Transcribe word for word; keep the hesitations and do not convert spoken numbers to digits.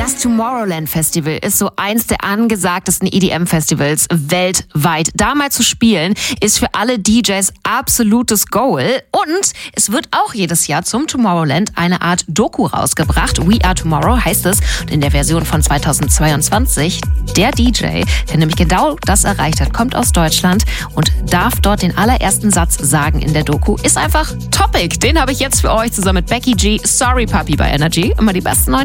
Das Tomorrowland Festival ist so eins der angesagtesten E D M-Festivals weltweit. Da mal zu spielen, ist für alle D Js absolutes Goal. Und es wird auch jedes Jahr zum Tomorrowland eine Art Doku rausgebracht. We Are Tomorrow heißt es. Und in der Version von zweitausendzweiundzwanzig, der D J, der nämlich genau das erreicht hat, kommt aus Deutschland und darf dort den allerersten Satz sagen in der Doku. Ist einfach Topic. Den habe ich jetzt für euch zusammen mit Becky G. Sorry Puppy bei Energy. Immer die besten neuen